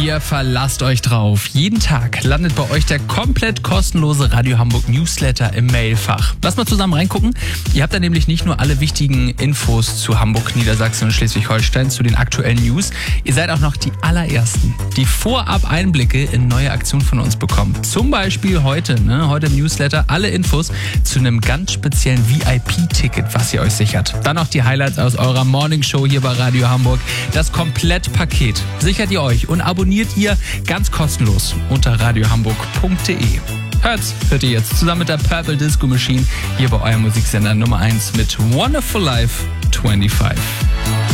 Ihr verlasst euch drauf. Jeden Tag landet bei euch der komplett kostenlose Radio Hamburg Newsletter im Mailfach. Lass mal zusammen reingucken. Ihr habt da nämlich nicht nur alle wichtigen Infos zu Hamburg, Niedersachsen und Schleswig-Holstein, zu den aktuellen News. Ihr seid auch noch die allerersten, die vorab Einblicke in neue Aktionen von uns bekommen. Zum Beispiel heute im Newsletter alle Infos zu einem ganz speziellen VIP-Ticket, was ihr euch sichert. Dann noch die Highlights aus eurer Morningshow hier bei Radio Hamburg. Das Komplettpaket sichert ihr euch und abonniert ihr ganz kostenlos unter radiohamburg.de. Hört ihr jetzt zusammen mit der Purple Disco Machine hier bei eurem Musiksender Nummer 1 mit Wonderful Life 25.